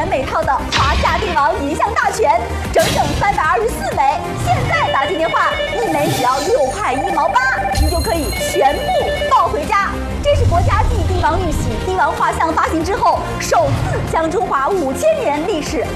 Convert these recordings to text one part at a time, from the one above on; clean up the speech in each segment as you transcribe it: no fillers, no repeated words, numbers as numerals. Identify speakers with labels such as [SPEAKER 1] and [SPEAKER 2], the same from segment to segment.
[SPEAKER 1] 元每套的华夏帝王银像大全，整整324枚。现在打进电话，1枚只要6块1毛8，您就可以全部抱回家。这是国家继帝王玉玺、帝王画像发行之后，首次将中华5000年历史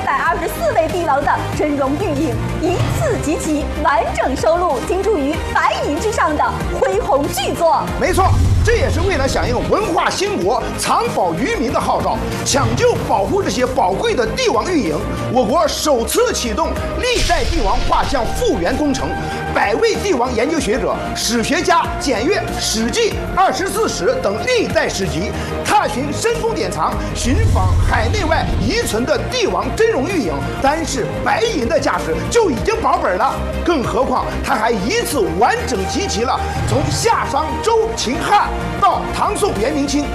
[SPEAKER 1] 324位帝王的真容玉影一次集齐，完整收录，精注于白银之上的恢宏巨作。
[SPEAKER 2] 没错。这也是为了响应文化兴国、藏宝于民的号召，抢救保护这些宝贵的帝王玉影，我国首次启动历代帝王画像复原工程，100位帝王研究学者、史学家检阅《史记》24史等历代史籍，踏寻深宫典藏，寻访海内外遗存的帝王真容玉影，单是白银的价值就已经保本了，更何况它还一次完整集齐了从夏商周秦汉到唐宋元明清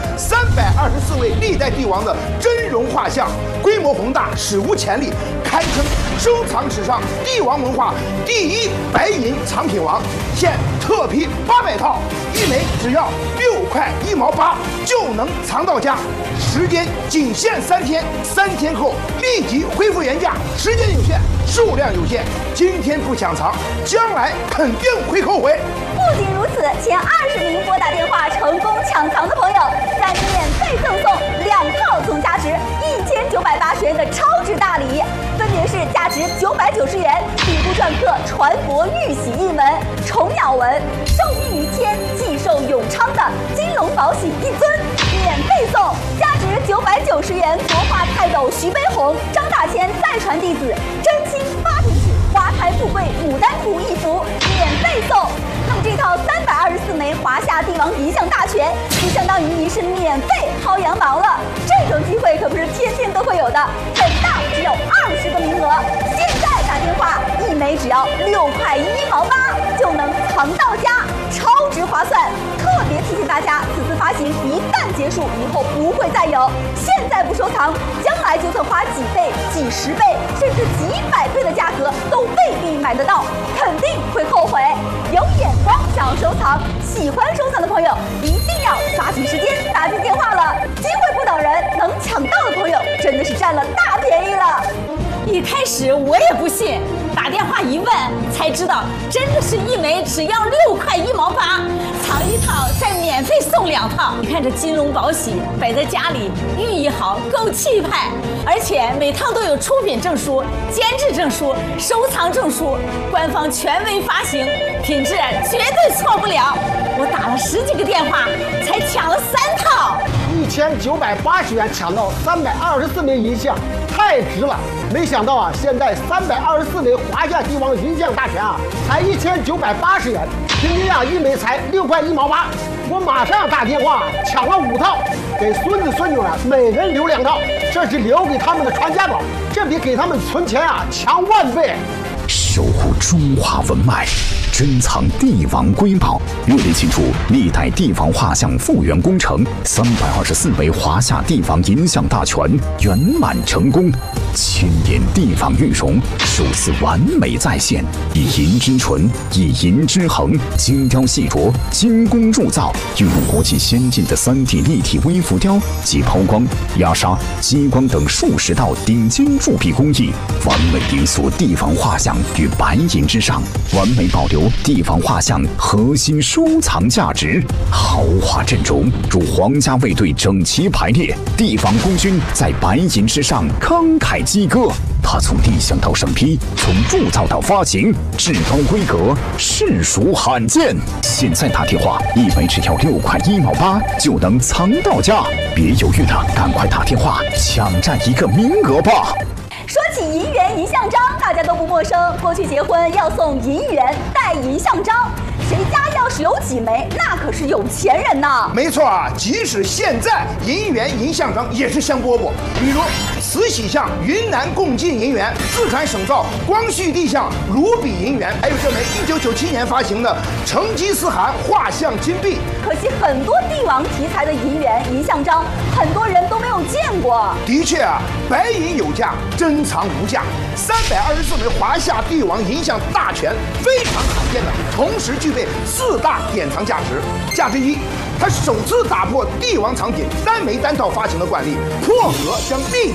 [SPEAKER 2] 324位历代帝王的真容画像，规模宏大，史无前例，堪称收藏史上帝王文化第一白银藏品王。现特批800套，1枚只要6块1毛8就能藏到家，时间仅限3天，3天后立即恢复原价，时间有限，数量有限，今天不抢藏，将来肯定会后悔。
[SPEAKER 1] 不仅如此，前20名拨打电话成功抢藏的朋友，再免费赠送2套总价值1980元的超值大礼，分别是价值990元底部篆刻“传国玉玺”一门，虫鸟纹，受益于天，既寿永昌的金龙宝玺1尊，免费送价值990元国画泰斗徐悲鸿、张大千再传弟子真卿八品史华台富贵牡丹图1幅，免费送。那么这套324枚华夏帝王银像大全，就相当于您是免费薅羊毛了。这种机会可不是天天都会有的，本档只有20个名额，现在打电话，1枚只要6块1毛8就能藏到家，超值划算。特别提醒大家，此次发行一旦结束，以后不会再有。现在不收藏，将来就算花几倍、几十倍，甚至几百倍的价格，都未必买得到，肯定会后悔。有眼光想要收藏，喜欢收藏的朋友一定要抓紧时间打进电话了，机会不等人，能抢到的朋友真的是占了大便宜了。
[SPEAKER 3] 一开始我也不信，打电话一问才知道，真的是1枚只要6块1毛8，藏1套再免费送2套。你看这金龙宝玺摆在家里，寓意好，够气派，而且每套都有出品证书、监制证书、收藏证书，官方权威发行，品质绝对错不了。我打了10几个电话才抢了3套
[SPEAKER 4] ，1980元抢到324枚银像，太值了！没想到啊，现在324枚华夏帝王银像大全啊，才1980元，平均啊1枚才6块1毛8。我马上打电话抢了5套，给孙子孙女啊每人留2套，这是留给他们的传家宝，这比给他们存钱啊强10000倍。
[SPEAKER 5] 守护中华文脉，珍藏帝王瑰宝，热烈庆祝历代帝王画像复原工程，324枚华夏帝王银像大全圆满成功，1000年帝王玉容首次完美再现，以银之纯，以银之衡，精雕细琢，精工铸造，运用国际先进的3D 立体微浮雕及抛光、压砂、激光等数十道顶尖铸币工艺，完美雕塑帝王画像于白银之上，完美保留帝王画像核心收藏价值。豪华阵容如皇家卫队整齐排列，帝王功勋在白银之上慷慨激歌。它从立项到审批，从铸造到发行，至高规格，实属罕见。现在打电话，1枚只要6块1毛8就能藏到家，别犹豫了，赶快打电话抢占1个名额吧。
[SPEAKER 1] 说起银元银像章，大家都不陌生。过去结婚要送银元带银像章，谁家要是有几枚，那可是有钱人呐。
[SPEAKER 2] 没错啊，即使现在银元银像章也是香饽饽。比如慈禧像云南贡进银元，四川省造光绪帝像卢比银元，还有这枚1997年发行的成吉思汗画像金币。
[SPEAKER 1] 可惜很多帝王题材的银元银像章，很多人都没有见过。
[SPEAKER 2] 的确啊，白银有价，珍藏无价。324枚华夏帝王银像大全，非常罕见的，同时具备4大典藏价值。价值1，它首次打破帝王藏品单枚单套发行的惯例，破格将历